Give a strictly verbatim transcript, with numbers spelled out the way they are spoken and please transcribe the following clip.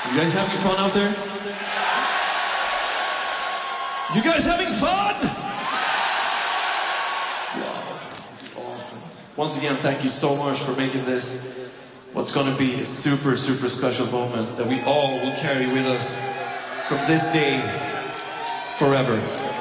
You guys having fun out there? You guys having fun? Wow, this is awesome. Once again, thank you so much for making this what's going to be a super, super special moment that we all will carry with us from this day forever.